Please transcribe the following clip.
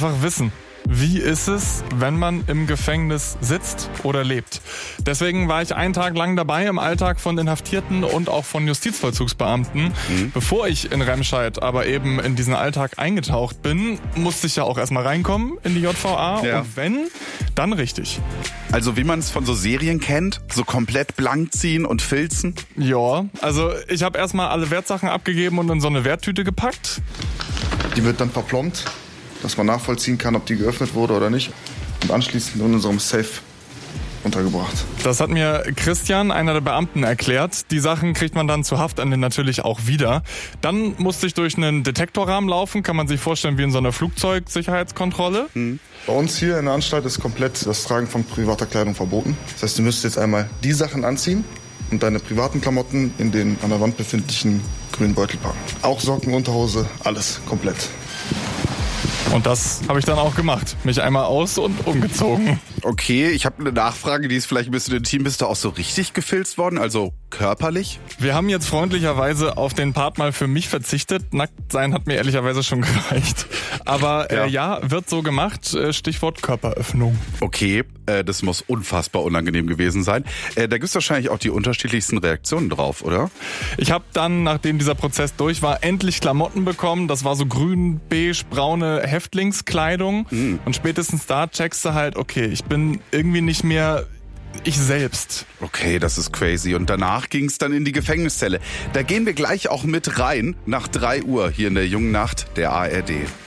einfach wissen. Wie ist es, wenn man im Gefängnis sitzt oder lebt? Deswegen war ich einen Tag lang dabei im Alltag von Inhaftierten und auch von Justizvollzugsbeamten. Bevor ich in Remscheid aber eben in diesen Alltag eingetaucht bin, musste ich ja auch erstmal reinkommen in die JVA. Ja. Und wenn, dann richtig. Also wie man es von so Serien kennt, so komplett blank ziehen und filzen? Ja, also ich habe erstmal alle Wertsachen abgegeben und in so eine Werttüte gepackt. Die wird dann verplombt, dass man nachvollziehen kann, ob die geöffnet wurde oder nicht. Und anschließend in unserem Safe untergebracht. Das hat mir Christian, einer der Beamten, erklärt. Die Sachen kriegt man dann zu Haftende natürlich auch wieder. Dann musste ich durch einen Detektorrahmen laufen, kann man sich vorstellen wie in so einer Flugzeugsicherheitskontrolle. Bei uns hier in der Anstalt ist komplett das Tragen von privater Kleidung verboten. Das heißt, du müsstest jetzt einmal die Sachen anziehen und deine privaten Klamotten in den an der Wand befindlichen grünen Beutel packen. Auch Socken, Unterhose, alles komplett. Und das habe ich dann auch gemacht. Mich einmal aus- und umgezogen. Okay, ich habe eine Nachfrage, die ist vielleicht ein bisschen intim. Bist du auch so richtig gefilzt worden, also körperlich? Wir haben jetzt freundlicherweise auf den Part mal für mich verzichtet. Nackt sein hat mir ehrlicherweise schon gereicht. Aber ja, wird so gemacht. Stichwort Körperöffnung. Okay, das muss unfassbar unangenehm gewesen sein. Da gibt's wahrscheinlich auch die unterschiedlichsten Reaktionen drauf, oder? Ich habe dann, nachdem dieser Prozess durch war, endlich Klamotten bekommen. Das war so grün, beige, braune Häftlingskleidung. Und spätestens da checkst du halt, okay, ich bin irgendwie nicht mehr ich selbst. Okay, das ist crazy. Und danach ging's dann in die Gefängniszelle. Da gehen wir gleich auch mit rein, nach 3 Uhr hier in der Jungen Nacht der ARD.